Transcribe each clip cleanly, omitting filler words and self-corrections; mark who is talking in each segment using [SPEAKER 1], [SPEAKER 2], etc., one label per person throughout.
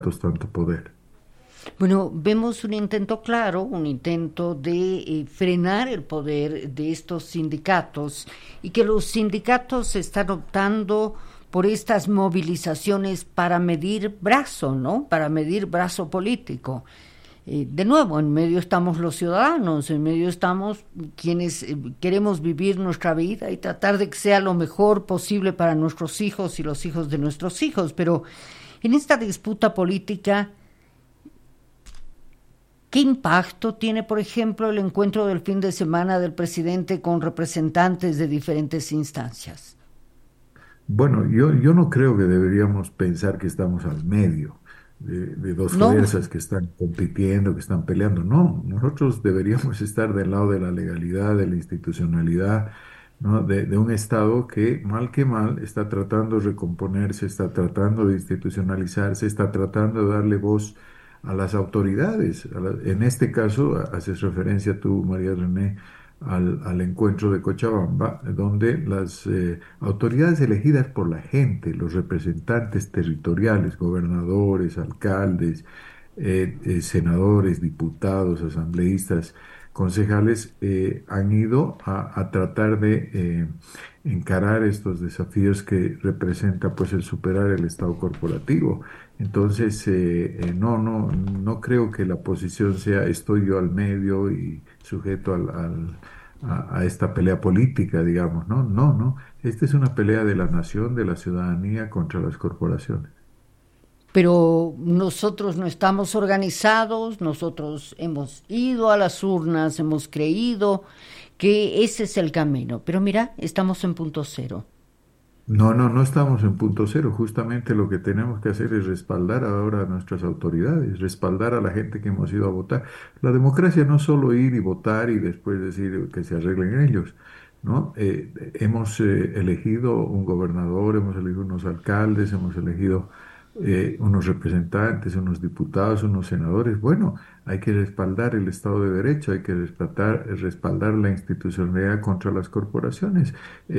[SPEAKER 1] tanto poder.
[SPEAKER 2] Bueno, vemos un intento claro, un intento de frenar el poder de estos sindicatos y que los sindicatos están optando por estas movilizaciones para medir brazo, ¿no? Para medir brazo político. De nuevo, en medio estamos los ciudadanos, en medio estamos quienes queremos vivir nuestra vida y tratar de que sea lo mejor posible para nuestros hijos y los hijos de nuestros hijos. Pero en esta disputa política, ¿qué impacto tiene, por ejemplo, el encuentro del fin de semana del presidente con representantes de diferentes instancias?
[SPEAKER 1] Bueno, yo no creo que deberíamos pensar que estamos al medio de dos
[SPEAKER 2] No,
[SPEAKER 1] fuerzas que están compitiendo, que están peleando. No, nosotros deberíamos estar del lado de la legalidad, de la institucionalidad, ¿no? De un Estado que mal, está tratando de recomponerse, está tratando de institucionalizarse, está tratando de darle voz a las autoridades. En este caso, haces referencia tú, María René, al encuentro de Cochabamba, donde las autoridades elegidas por la gente, los representantes territoriales, gobernadores, alcaldes, senadores, diputados, asambleístas, concejales, han ido a tratar de encarar estos desafíos que representa pues el superar el Estado corporativo. Entonces, no creo que la posición sea estoy yo al medio y sujeto a esta pelea política, digamos, ¿no? No, no. Esta es una pelea de la nación, de la ciudadanía contra las corporaciones.
[SPEAKER 2] pero nosotros no estamos organizados, nosotros hemos ido a las urnas, hemos creído que ese es el camino, pero mira, estamos en punto cero.
[SPEAKER 1] No estamos en punto cero. Justamente lo que tenemos que hacer es respaldar ahora a nuestras autoridades, respaldar a la gente que hemos ido a votar. La democracia no es solo ir y votar y después decir que se arreglen ellos, ¿no? Hemos elegido un gobernador, hemos elegido unos alcaldes, hemos elegido unos representantes, unos diputados, unos senadores. Bueno, hay que respaldar el Estado de Derecho, hay que respaldar la institucionalidad contra las corporaciones.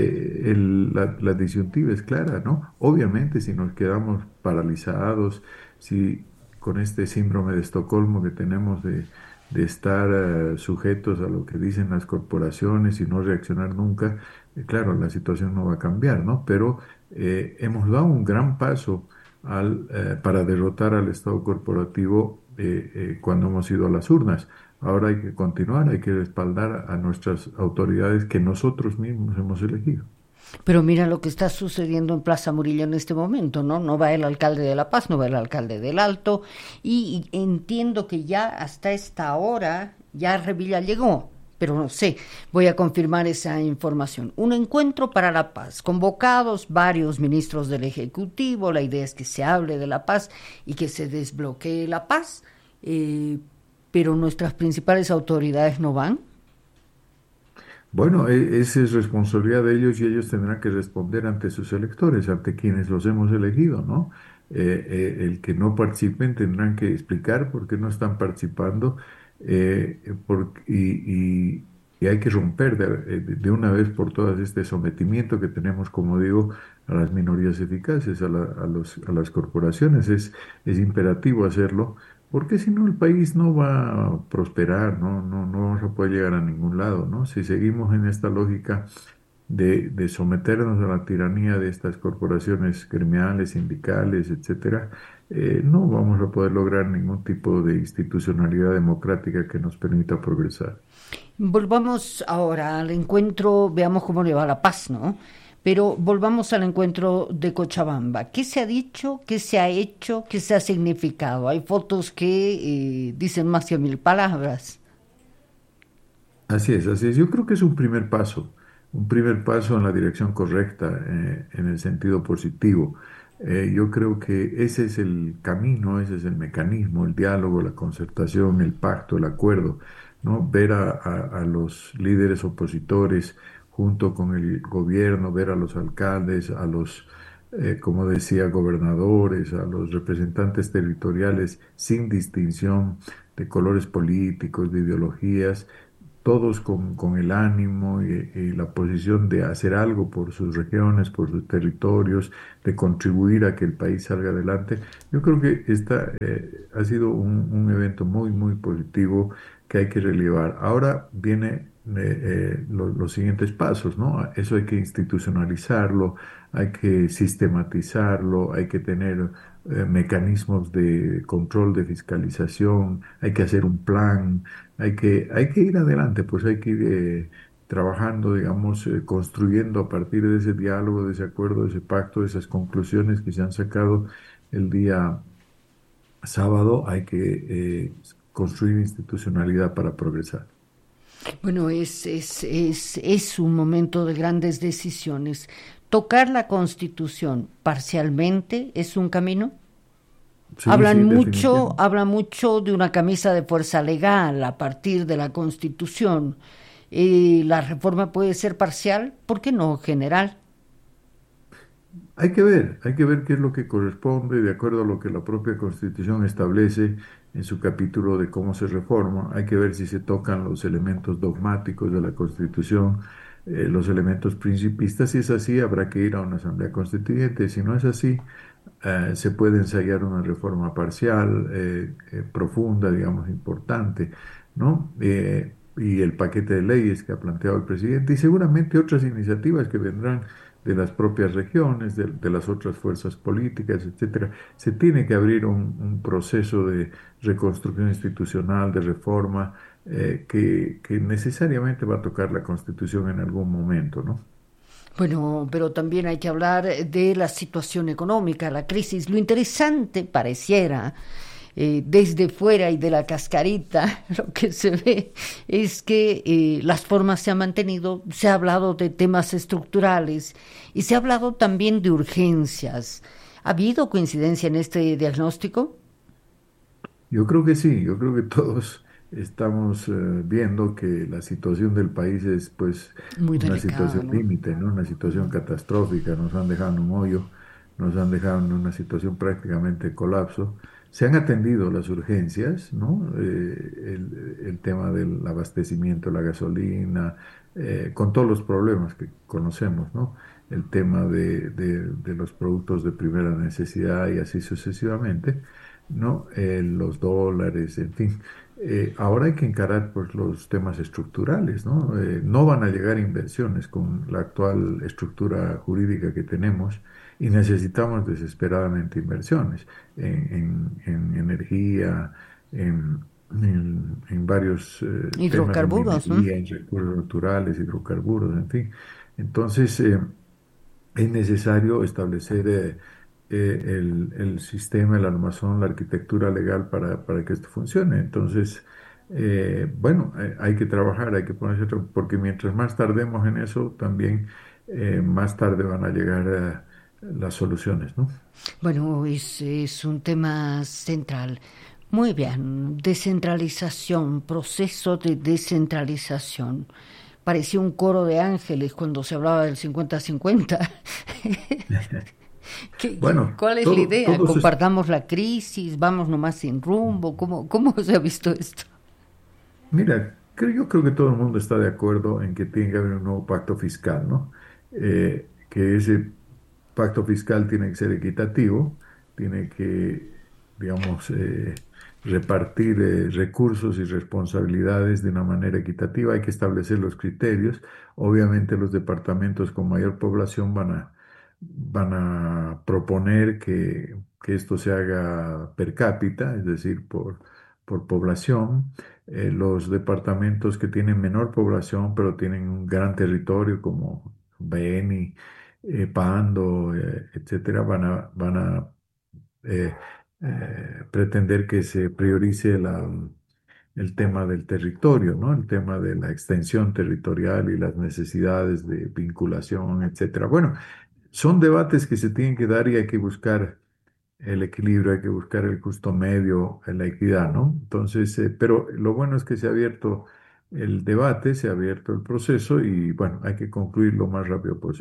[SPEAKER 1] La disyuntiva es clara, ¿no? Obviamente, si nos quedamos paralizados, si con este síndrome de Estocolmo que tenemos de estar sujetos a lo que dicen las corporaciones y no reaccionar nunca, claro, la situación no va a cambiar, ¿no? Pero hemos dado un gran paso para derrotar al Estado corporativo cuando hemos ido a las urnas. Ahora hay que continuar, hay que respaldar a nuestras autoridades que nosotros mismos hemos elegido.
[SPEAKER 2] Pero mira lo que está sucediendo en Plaza Murillo en este momento, ¿no? No va el alcalde de La Paz, no va el alcalde del Alto, y entiendo que ya hasta esta hora ya Revilla llegó, pero no sé, voy a confirmar esa información. Un encuentro para la paz, convocados varios ministros del Ejecutivo, la idea es que se hable de la paz y que se desbloquee la paz, pero nuestras principales autoridades no van.
[SPEAKER 1] Bueno, esa es responsabilidad de ellos y ellos tendrán que responder ante sus electores, ante quienes los hemos elegido, ¿no? El que no participen tendrán que explicar por qué no están participando y hay que romper de una vez por todas este sometimiento que tenemos, como digo, a las minorías eficaces, a las corporaciones. Es imperativo hacerlo porque si no el país no va a prosperar, no vamos a poder llegar a ningún lado, ¿no? Si seguimos en esta lógica de someternos a la tiranía de estas corporaciones gremiales, sindicales, etcétera, no vamos a poder lograr ningún tipo de institucionalidad democrática que nos permita progresar.
[SPEAKER 2] Volvamos ahora al encuentro, veamos cómo le va a La Paz, ¿no? Pero volvamos al encuentro de Cochabamba. ¿Qué se ha dicho? ¿Qué se ha hecho? ¿Qué se ha significado? Hay fotos que dicen más que mil palabras.
[SPEAKER 1] Así es, así es. Yo creo que es un primer paso en la dirección correcta, en el sentido positivo. Yo creo que ese es el camino, ese es el mecanismo, el diálogo, la concertación, el pacto, el acuerdo, ¿no? Ver a los líderes opositores junto con el gobierno, ver a los alcaldes, como decía, gobernadores, a los representantes territoriales sin distinción de colores políticos, de ideologías todos con el ánimo y la posición de hacer algo por sus regiones, por sus territorios, de contribuir a que el país salga adelante. Yo creo que esta ha sido un evento muy, muy positivo que hay que relevar. Ahora viene los siguientes pasos, ¿no? Eso hay que institucionalizarlo, hay que sistematizarlo, hay que tener mecanismos de control, de fiscalización, hay que hacer un plan, hay que ir adelante, pues hay que ir trabajando, digamos, construyendo a partir de ese diálogo, de ese acuerdo, de ese pacto, de esas conclusiones que se han sacado el día sábado, hay que construir institucionalidad para progresar.
[SPEAKER 2] Bueno, es un momento de grandes decisiones. ¿Tocar la Constitución parcialmente es un camino?
[SPEAKER 1] Sí, sí, definitivamente.
[SPEAKER 2] Hablan mucho de una camisa de fuerza legal a partir de la Constitución. La reforma puede ser parcial, ¿por qué no general?
[SPEAKER 1] Hay que ver qué es lo que corresponde de acuerdo a lo que la propia Constitución establece en su capítulo de cómo se reforma. Hay que ver si se tocan los elementos dogmáticos de la Constitución, los elementos principistas. Si es así, habrá que ir a una asamblea constituyente. Si no es así, se puede ensayar una reforma parcial, profunda, digamos, importante, ¿no? Y el paquete de leyes que ha planteado el presidente y seguramente otras iniciativas que vendrán de las propias regiones, de las otras fuerzas políticas, etcétera. Se tiene que abrir un proceso de reconstrucción institucional, de reforma, que necesariamente va a tocar la Constitución en algún momento, ¿no?
[SPEAKER 2] Bueno, pero también hay que hablar de la situación económica, la crisis. Lo interesante pareciera, desde fuera y de la cascarita, lo que se ve es que las formas se han mantenido, se ha hablado de temas estructurales y se ha hablado también de urgencias. ¿Ha habido coincidencia en este diagnóstico?
[SPEAKER 1] Yo creo que sí, yo creo que todos estamos viendo que la situación del país es pues
[SPEAKER 2] Muy
[SPEAKER 1] una
[SPEAKER 2] delicada,
[SPEAKER 1] situación
[SPEAKER 2] ¿no?
[SPEAKER 1] límite, ¿no? Una situación catastrófica, nos han dejado en un hoyo, nos han dejado en una situación prácticamente de colapso. Se han atendido las urgencias, ¿no? El tema del abastecimiento, la gasolina, con todos los problemas que conocemos, ¿no? El tema de los productos de primera necesidad y así sucesivamente. ¿No? Los dólares, en fin. Ahora hay que encarar pues, los temas estructurales, ¿no? No van a llegar inversiones con la actual estructura jurídica que tenemos y necesitamos desesperadamente inversiones en energía, en varios temas de
[SPEAKER 2] Hidrocarburos, ¿no?
[SPEAKER 1] minería, en recursos naturales, hidrocarburos, en fin. Entonces, es necesario establecer el sistema, el armazón, la arquitectura legal para que esto funcione. Entonces, bueno, hay que trabajar, hay que ponerse, porque mientras más tardemos en eso, también más tarde van a llegar las soluciones, ¿no?
[SPEAKER 2] Bueno, es un tema central. Muy bien, descentralización, proceso de descentralización. Parecía un coro de ángeles cuando se hablaba del 50-50.
[SPEAKER 1] Bueno,
[SPEAKER 2] ¿Cuál es la idea?
[SPEAKER 1] todos
[SPEAKER 2] ¿Compartamos la crisis? ¿Vamos nomás sin rumbo? ¿Cómo se ha visto esto?
[SPEAKER 1] mira, yo creo que todo el mundo está de acuerdo en que tiene que haber un nuevo pacto fiscal, ¿no? Que ese pacto fiscal tiene que ser equitativo, tiene que, digamos, repartir recursos y responsabilidades de una manera equitativa, hay que establecer los criterios. Obviamente los departamentos con mayor población van a proponer que esto se haga per cápita, es decir, por población. Los departamentos que tienen menor población, pero tienen un gran territorio, como Beni, Pando, etcétera, van a eh, pretender que se priorice el tema del territorio, ¿no? El tema de la extensión territorial y las necesidades de vinculación, etcétera. Bueno, son debates que se tienen que dar y hay que buscar el equilibrio, hay que buscar el justo medio, la equidad, ¿no? Entonces, pero lo bueno es que se ha abierto el debate, se ha abierto el proceso y bueno, hay que concluir lo más rápido posible.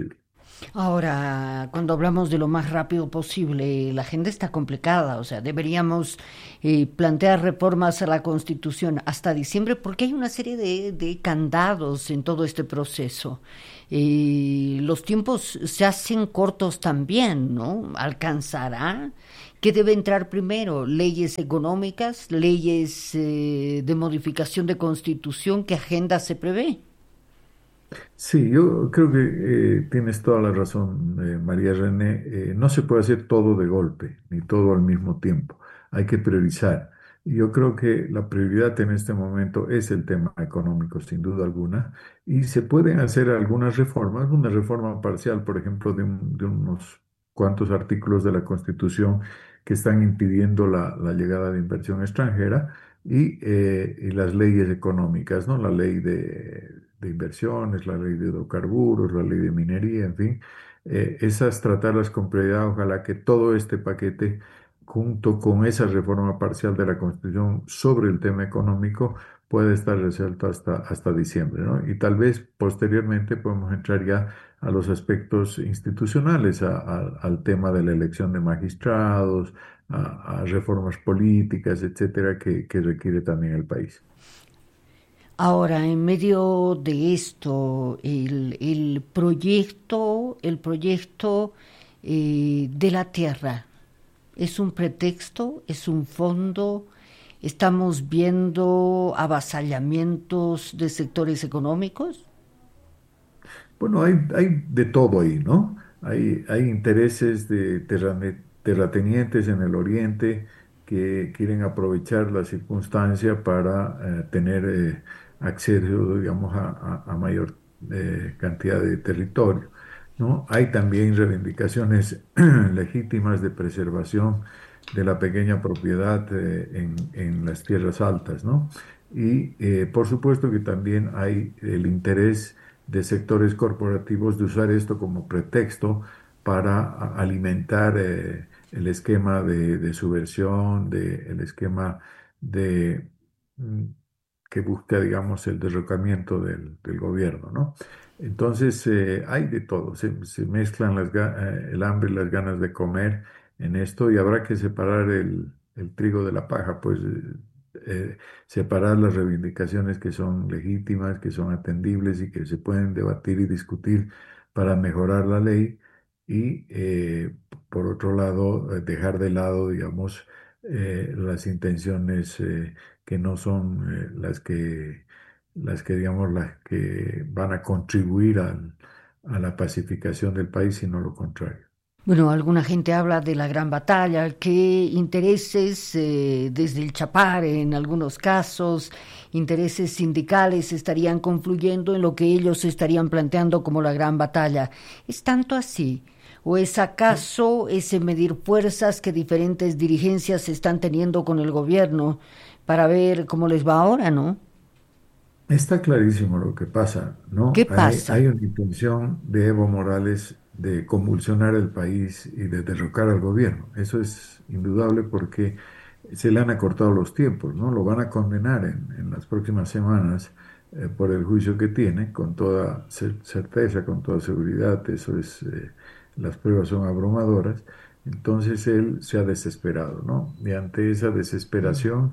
[SPEAKER 2] Ahora, cuando hablamos de lo más rápido posible, la agenda está complicada, o sea, deberíamos plantear reformas a la Constitución hasta diciembre porque hay una serie de candados en todo este proceso. Los tiempos se hacen cortos también, ¿no? ¿Alcanzará? ¿Qué debe entrar primero? ¿Leyes económicas? ¿Leyes de modificación de constitución? ¿Qué agenda se prevé?
[SPEAKER 1] Sí, yo creo que tienes toda la razón, María René. No se puede hacer todo de golpe, ni todo al mismo tiempo. Hay que priorizar. Y yo creo que la prioridad en este momento es el tema económico, sin duda alguna. Y se pueden hacer algunas reformas, una reforma parcial, por ejemplo, de unos cuantos artículos de la Constitución que están impidiendo la llegada de inversión extranjera y las leyes económicas, ¿no? La ley de inversiones, la ley de hidrocarburos, la ley de minería, en fin, esas tratarlas con prioridad, ojalá que todo este paquete, junto con esa reforma parcial de la Constitución sobre el tema económico, pueda estar resuelto hasta diciembre, ¿no? Y tal vez posteriormente podemos entrar ya a los aspectos institucionales, al tema de la elección de magistrados, a reformas políticas, etcétera, que requiere también el país.
[SPEAKER 2] Ahora, en medio de esto, el proyecto de la tierra, ¿es un pretexto? ¿Es un fondo? ¿Estamos viendo avasallamientos de sectores económicos?
[SPEAKER 1] Bueno, hay de todo ahí, ¿no? Hay intereses de terratenientes en el oriente que quieren aprovechar la circunstancia para tener acceso, digamos, a mayor cantidad de territorio, ¿no? Hay también reivindicaciones legítimas de preservación de la pequeña propiedad en las tierras altas, ¿no? Y por supuesto que también hay el interés de sectores corporativos de usar esto como pretexto para alimentar el esquema de subversión, el esquema de, mm, que busca, digamos, el derrocamiento del gobierno, ¿no? Entonces, hay de todo, se mezclan el hambre y las ganas de comer en esto y habrá que separar el trigo de la paja, pues separar las reivindicaciones que son legítimas, que son atendibles y que se pueden debatir y discutir para mejorar la ley y por otro lado dejar de lado, digamos, las intenciones que no son digamos, las que van a contribuir a la pacificación del país, sino lo contrario.
[SPEAKER 2] Bueno, alguna gente habla de la gran batalla, qué intereses desde el Chapar en algunos casos, intereses sindicales estarían confluyendo en lo que ellos estarían planteando como la gran batalla. ¿Es tanto así? ¿O es acaso ese medir fuerzas que diferentes dirigencias están teniendo con el gobierno para ver cómo les va ahora, ¿no?
[SPEAKER 1] Está clarísimo lo que pasa,
[SPEAKER 2] ¿Qué
[SPEAKER 1] ¿no? Hay
[SPEAKER 2] pasa?
[SPEAKER 1] una intención de Evo Morales de convulsionar el país y de derrocar al gobierno. Eso es indudable porque se le han acortado los tiempos, ¿no? Lo van a condenar en las próximas semanas por el juicio que tiene, con toda certeza, con toda seguridad. Eso es, las pruebas son abrumadoras. Entonces él se ha desesperado, ¿no? Y ante esa desesperación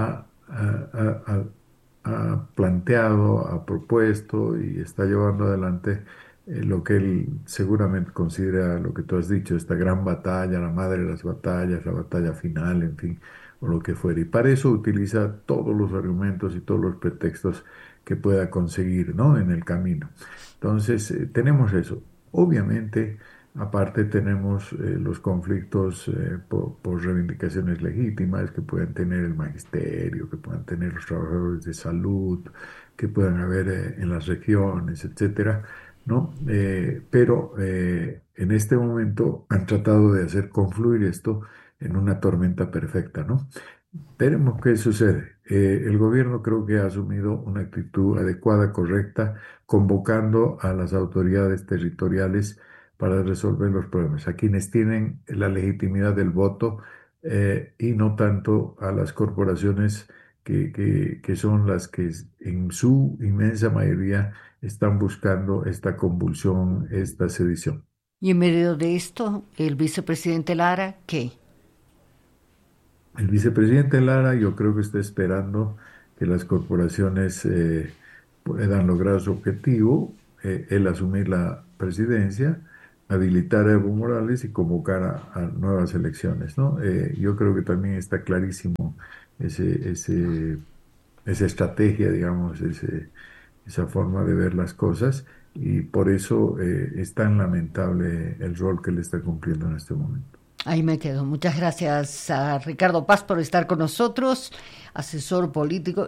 [SPEAKER 1] ha planteado, ha propuesto y está llevando adelante lo que él seguramente considera lo que tú has dicho, esta gran batalla, la madre de las batallas, la batalla final, en fin, o lo que fuera. Y para eso utiliza todos los argumentos y todos los pretextos que pueda conseguir, ¿no? En el camino. Entonces, tenemos eso. Obviamente, aparte tenemos los conflictos por reivindicaciones legítimas que pueden tener el magisterio, que puedan tener los trabajadores de salud, que puedan haber en las regiones, etcétera, ¿no? Pero en este momento han tratado de hacer confluir esto en una tormenta perfecta, ¿no? Veremos qué sucede. El gobierno creo que ha asumido una actitud adecuada, correcta, convocando a las autoridades territoriales para resolver los problemas, a quienes tienen la legitimidad del voto y no tanto a las corporaciones que son las que en su inmensa mayoría están buscando esta convulsión, esta sedición.
[SPEAKER 2] Y en medio de esto, el vicepresidente Lara, ¿qué?
[SPEAKER 1] El vicepresidente Lara yo creo que está esperando que las corporaciones puedan lograr su objetivo, él asumir la presidencia, habilitar a Evo Morales y convocar a nuevas elecciones, ¿no? Yo creo que también está clarísimo ese, ese, esa estrategia, digamos, esa forma de ver las cosas y por eso es tan lamentable el rol que él está cumpliendo en este momento.
[SPEAKER 2] Ahí me quedo. Muchas gracias a Ricardo Paz por estar con nosotros, asesor político.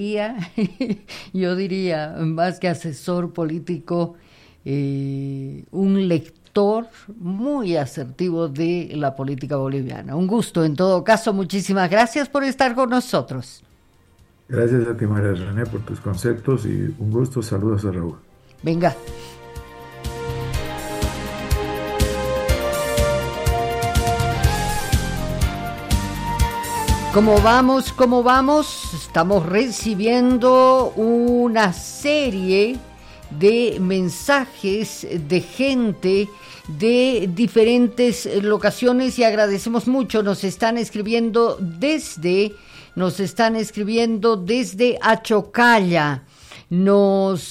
[SPEAKER 2] Yo diría, más que asesor político, un lector muy asertivo de la política boliviana. Un gusto, en todo caso. Muchísimas gracias por estar con nosotros.
[SPEAKER 1] Gracias a ti, María René, por tus conceptos y un gusto. Saludos a Raúl.
[SPEAKER 2] Venga. ¿Cómo vamos? ¿Cómo vamos? Estamos recibiendo una serie de mensajes de gente de diferentes locaciones y agradecemos mucho. Nos están escribiendo desde Achocalla. Nos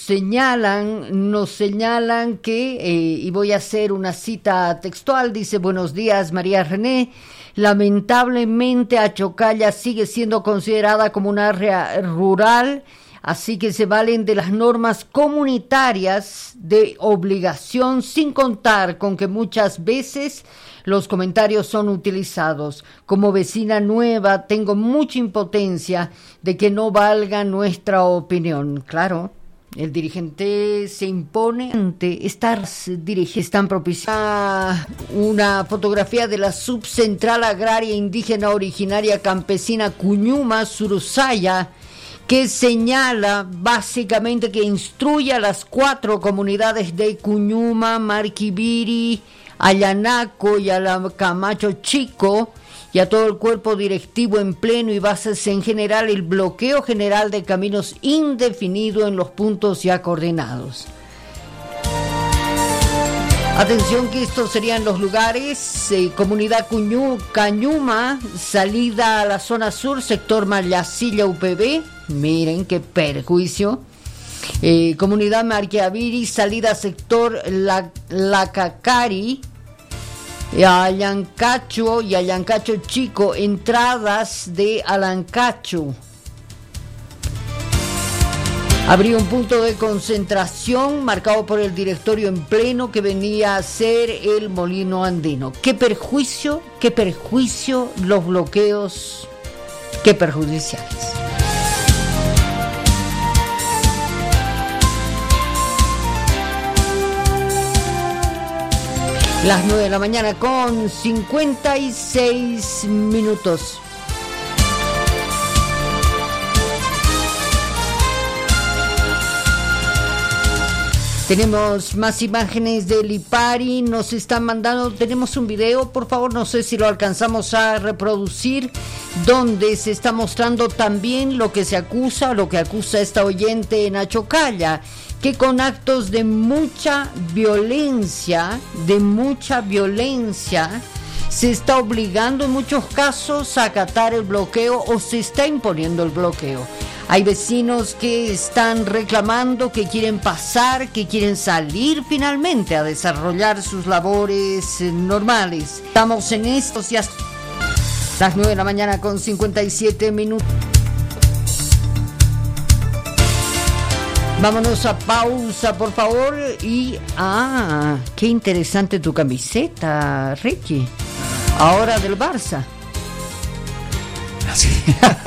[SPEAKER 2] señalan que, y voy a hacer una cita textual, dice: buenos días, María René. Lamentablemente Achocalla sigue siendo considerada como un área rural, así que se valen de las normas comunitarias de obligación, sin contar con que muchas veces los comentarios son utilizados. Como vecina nueva tengo mucha impotencia de que no valga nuestra opinión. Claro, el dirigente se impone ante están propiciando una fotografía de la subcentral agraria indígena originaria campesina Cuñuma, Surusaya, que señala básicamente que instruye a las 4 comunidades de Cuñuma, Marquibiri, Ayanaco y a la Camacho Chico y a todo el cuerpo directivo en pleno y bases en general el bloqueo general de caminos indefinido en los puntos ya coordenados. Atención que estos serían los lugares: comunidad Cañuma, salida a la zona sur, sector Mayasilla UPB, miren qué perjuicio. Comunidad Marquiaviri, salida sector Lacacari, Ayancacho y Ayancacho Chico, entradas de Alancacho. Habría un punto de concentración marcado por el directorio en pleno que venía a ser el Molino Andino. Qué perjuicio los bloqueos, qué perjudiciales. Las 9 de la mañana con 56 minutos. Tenemos más imágenes del Lipari, nos están mandando, tenemos un video, por favor, no sé si lo alcanzamos a reproducir, donde se está mostrando también lo que acusa esta oyente en Achocalla, que con actos de mucha violencia, se está obligando en muchos casos a acatar el bloqueo o se está imponiendo el bloqueo. Hay vecinos que están reclamando, que quieren pasar, que quieren salir finalmente a desarrollar sus labores normales. Estamos en esto, ya las 9 de la mañana con 57 minutos. Vámonos a pausa, por favor. Y, qué interesante tu camiseta, Ricky. Ahora del Barça.
[SPEAKER 3] Así.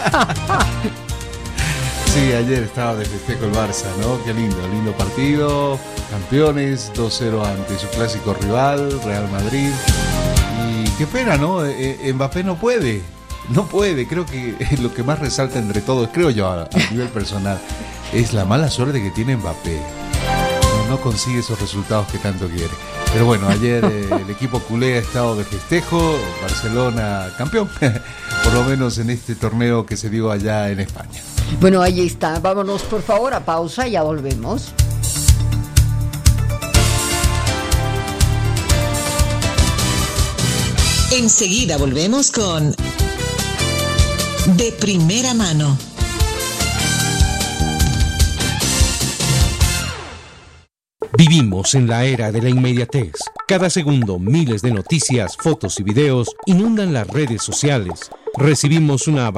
[SPEAKER 3] Sí, ayer estaba de festejo el Barça, ¿no? Qué lindo partido. Campeones, 2-0 ante su clásico rival, Real Madrid. Y qué pena, ¿no? Mbappé no puede. Creo que lo que más resalta entre todos, creo yo a nivel personal, es la mala suerte que tiene Mbappé. No consigue esos resultados que tanto quiere. Pero bueno, ayer el equipo culé ha estado de festejo, Barcelona campeón, por lo menos en este torneo que se dio allá en España.
[SPEAKER 2] Bueno, ahí está. Vámonos por favor a pausa, ya volvemos.
[SPEAKER 4] Enseguida volvemos con De Primera Mano.
[SPEAKER 5] Vivimos en la era de la inmediatez. Cada segundo, miles de noticias, fotos y videos inundan las redes sociales. Recibimos una